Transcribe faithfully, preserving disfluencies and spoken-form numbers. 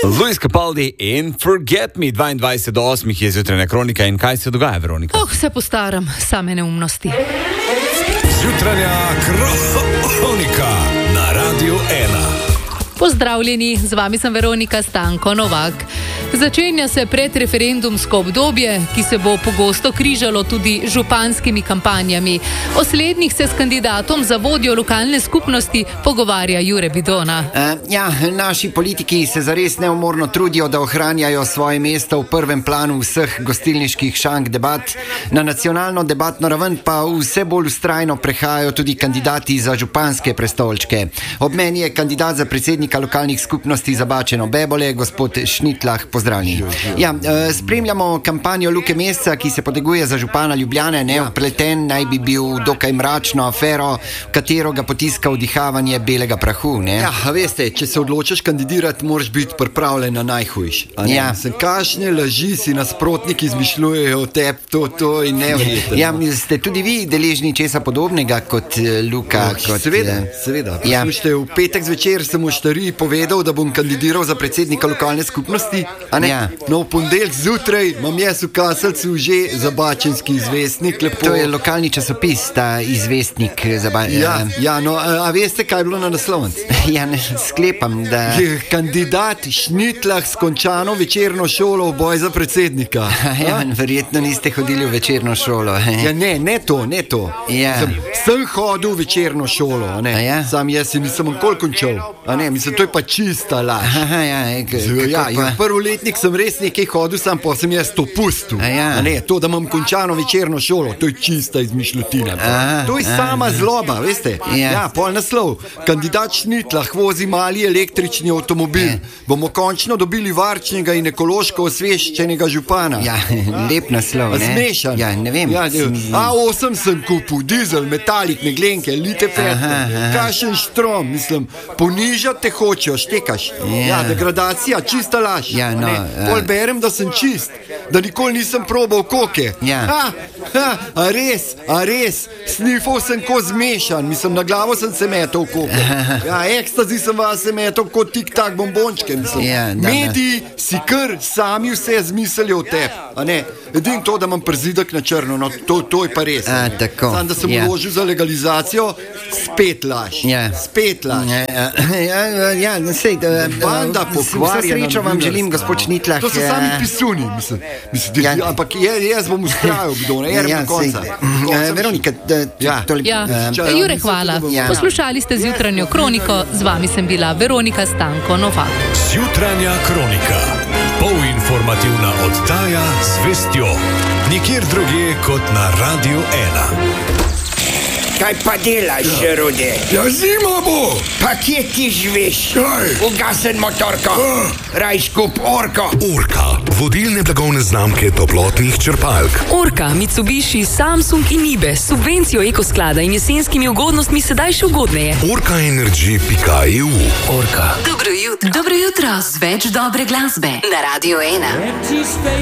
Luis Capaldi in Forget Me, dvaindvajset do osmih je zjutrajna kronika in kaj se dogaja, Veronika? Oh, se postaram, same neumnosti. Zjutrajna kronika na Radiu ena. Pozdravljeni, z vami sem Veronika Stanko Novak. Začenja se predreferendumsko obdobje, ki se bo pogosto križalo tudi županskimi kampanjami. O slednjih se s kandidatom za vodjo lokalne skupnosti pogovarja Jure Bidona. Uh, ja, naši politiki se zares neumorno trudijo, da ohranjajo svoje mesto v prvem planu vseh gostilniških šank debat. Na nacionalno debatno raven pa vse bolj vztrajno prehajajo tudi kandidati za županske prestolčke. Ob meni je kandidat za predsednika lokalnih skupnosti Zabačeno Bebole, gospod Šnitlah. Pozdravljeni. Ja, spremljamo kampanjo Luke Mesca, ki se poteguje za župana Ljubljane. Neupleten naj bi bil dokaj mračno afero, v katero ga potiska vdihavanje belega prahu. Ne? Ja, a veste, če se odločiš kandidirati, moraš biti pripravljen na najhujš. Ja. Sem kašne laži si nasprotniki izmišljujejo o tebi, to, to in neverjetno. Ja, ste tudi vi deležni česa podobnega kot Luka? Oh, kot, seveda, seveda. Ja. Slušajte, v petek zvečer sem v Štariji povedal, da bom kandidiral za predsednika lokalne skupnosti. A ne? Ja. No, v ponedeljek zjutraj imam jaz v Kaselcu že Zabačenski izvestnik. Lepo. To je lokalni časopis, ta izvestnik Zabačenski. Ja, ja, no, a, a veste, kaj je bilo na naslovnici? Ja, ne sklepam, da... Je kandidat Šnitlah s končano večerno šolo v boj za predsednika. Ja, verjetno niste hodili v večerno šolo. Ja, ne, ne to, ne to. Ja. Sem, sem hodil v večerno šolo, a ne? A ja? Sam jaz si nisem nikoli končal. A ne, mislim, to je pa čista laž. Aha, ja, k, Ja, kako pa? ja, prvoletnik sem res nekaj hodil, sam pa sem jaz to pustil. A ja. A ne, to, da imam končano večerno šolo, to je čista izmišljotina. Aha, To je aha. sama zloba, veste? Ja. Ja, pol naslov. Kandidat Šnitlah vozi mali električni avtomobil. Ja. Bomo končno dobili varčnega in ekološko osveščenega župana. Ja, lep naslov, A ne? Zmešan. Ja, ne vem. Ja, Sem- A osem sem kupil, dizel, metalik, meglenke, lite Aha, fete, aha. kašen štrom, mislim, ponižati te hočejo, štekaš. Ja. Ja, degradacija, čista laž. Ja, no, Ne, ja. Pol berem, da sem čist, da nikoli nisem probal koke. Ja. Ha, ha, a res, a res, snifal sem ko zmešan, mislim, na glavo sem se metal koke. Ja, ekstazi sem vas se metal kot tik-tak bombončke, mislim. Ja, da, da. Mediji si kar sami vse zmislijo o tebi, a ne? Edin to, da imam przidek na črno, no to, to je pa res. A, tako. Sam, da sem Ja. vložil za legalizacijo, spet laž. Ja. Spet laž. Ja, ja, ja, ja, sej, da, Banda pokvarjena. Vse srečo vam novinarska. želim, gospod Šnitlah. To so ja. sami pisuni, mislim. mislim Ja. ja. Ampak je, jaz bom ustrajal, kdo ne, Ja, ja, do konca. sej, Konca eh, Veronika, da, Ja. tole- Ja, eh, Če- Jure, mislim, hvala. da bom- Ja. Poslušali ste zjutranjo kroniko, z vami sem bila Veronika Stanko Novak. Zjutrajna kronika. Polinformativna oddaja z vestjo. Nikjer drugje kot na Radiu ena. Kaj pa delaš, Rude? Ja, zima bo! Pa kje ti živiš? Kaj? Ugasen motorko. Raj skup orko. Orka, vodilne blagovne znamke toplotnih črpalk. Orka, Mitsubishi, Samsung in Nibe s subvencijo ekosklada in jesenskimi ugodnostmi sedaj še ugodneje. orka energy pika e u. Orka. Dobro jutro. Dobro jutro z več dobre glasbe na Radio ena.